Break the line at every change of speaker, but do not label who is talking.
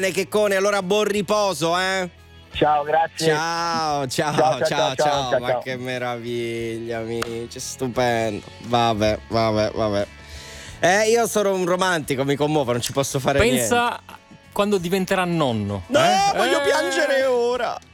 Checcone, allora buon riposo,
Ciao, grazie.
Ciao. Ma che meraviglia, amici, stupendo. Vabbè. Io sono un romantico, mi commuovo, non ci posso fare niente.
Pensa quando diventerà nonno.
No, voglio piangere ora.